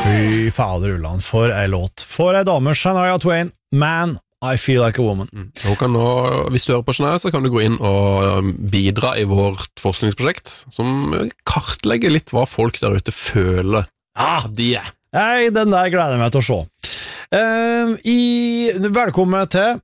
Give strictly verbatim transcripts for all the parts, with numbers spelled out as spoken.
Fy fader Ulland, for ei låt. For ei dame, Shania Twain, Man, I Feel Like a Woman. Mm. Hun kan nå, hvis du hører på Shania, så kan du gå inn og bidra i vårt forskningsprosjekt, som kartlegger litt hva folk der ute føler Ah, de er. Nei, den der gleder jeg meg til å se. Uh, i, velkommen til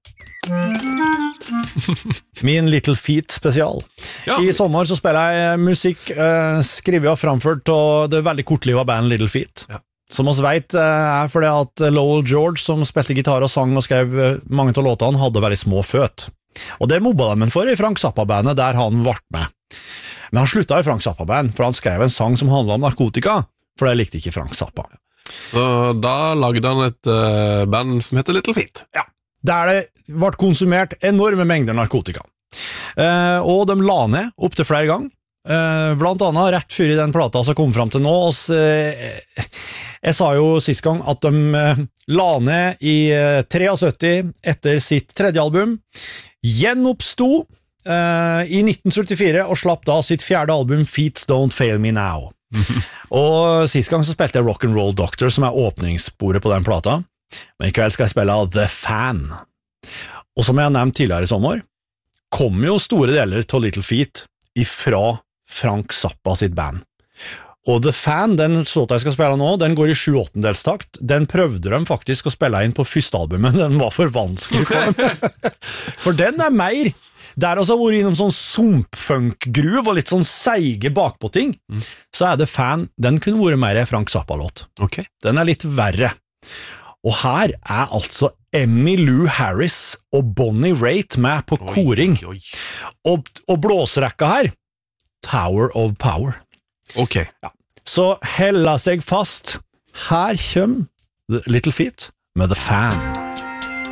min Little Feat spesial. Ja. I sommer så spiller jeg musikk uh, skrevet og framført av det veldig kortlivet band Little Feat. Ja. Som oss vet uh, er fordi at Lowell George, som spilte gitar og sang og skrev uh, mange av låtene, hadde veldig små føt. Og det mobba de for i Frank Zappa-bandet der han vart med. Men han slutta i Frank Zappa-band, for han skrev en sang som handlet om narkotika, for det likte ikke Frank Zappa. Så da lagde han et uh, band som heter Little Feat. Ja, der det ble konsumert enorme mengder narkotika. Uh, og de la ned opp til flere ganger. Uh, blant annet rett før i den plata som kom frem til nå. Og, uh, jeg sa jo sist gang at de uh, la ned i uh, syttitre etter sitt tredje album. Gjenoppsto uh, i nitten syttifire og slapp da sitt fjerde album Feats Don't Fail Me Now. Og sist gang så spilte jeg Rock'n'Roll Doctor, som er åpningssporet på den plata. Men i kveld skal jeg spille The Fan. Og som jeg har nevnt tidligere i sommer, kom jo store deler til Little Feat ifra Frank Zappa sitt band. Og The Fan, den låta jeg skal spille nå, den går i sju åttendelstakt. Den prøvde de faktisk å spille inn på første albumet, men den var for vanskelig for dem. For den er mer der også har vært innom sånn sumpfunk-gruv og litt sånn seige bakpå ting, mm. så er det Fan, den kunne vært mer Frank Zappa-låt. Okay. Den er litt verre. Og her er altså Emmylou Harris og Bonnie Raitt med på oi, koring. Oi, oi. Og, og blåserekka her, Tower of Power. Ok. Ja. Så hella seg fast. Her kommer Little Feat med The Fan.